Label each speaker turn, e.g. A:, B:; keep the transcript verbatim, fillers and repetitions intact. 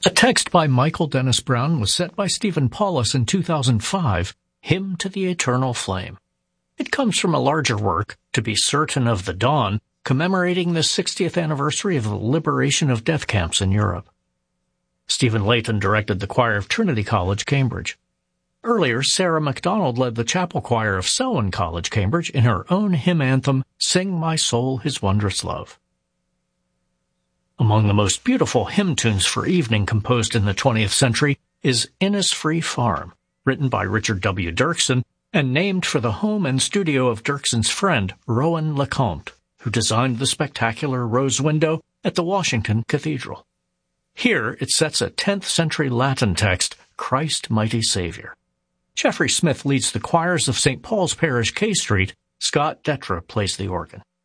A: A text by Michael Dennis Brown was set by Stephen Paulus in two thousand five, Hymn to the Eternal Flame. It comes from a larger work, To Be Certain of the Dawn, commemorating the sixtieth anniversary of the liberation of death camps in Europe. Stephen Layton directed the choir of Trinity College, Cambridge. Earlier, Sarah MacDonald led the chapel choir of Selwyn College, Cambridge, in her own hymn anthem, Sing My Soul His Wondrous Love. Among the most beautiful hymn tunes for evening composed in the twentieth century is Innisfree Farm, written by Richard W. Dirksen and named for the home and studio of Dirksen's friend, Rowan LeCompte, who designed the spectacular rose window at the Washington Cathedral. Here it sets a tenth century Latin text, Christ Mighty Savior. Jeffrey Smith leads the choirs of Saint Paul's Parish, K Street. Scott Detra plays the organ.